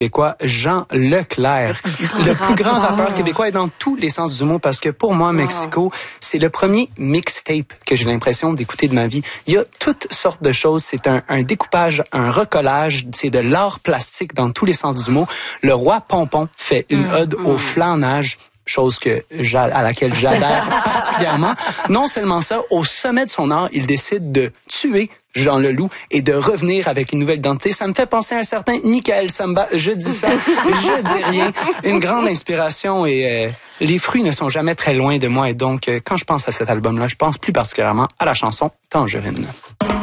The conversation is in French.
québécois, Jean Leclerc, le plus grand rappeur québécois et dans tous les sens du mot, parce que pour moi, Mexico, c'est le premier mixtape que j'ai l'impression d'écouter de ma vie. Il y a toutes sortes de choses. C'est un découpage, un recollage, c'est de l'art plastique dans tous les sens du mot. Le Roi Pompon fait une ode au flanage, chose à laquelle j'adhère particulièrement. Non seulement ça, au sommet de son art, il décide de tuer Jean Leloup et de revenir avec une nouvelle identité. Ça me fait penser à un certain Michael Samba. Je dis ça, je dis rien. Une grande inspiration et les fruits ne sont jamais très loin de moi. Et donc, quand je pense à cet album-là, je pense plus particulièrement à la chanson Tangerine.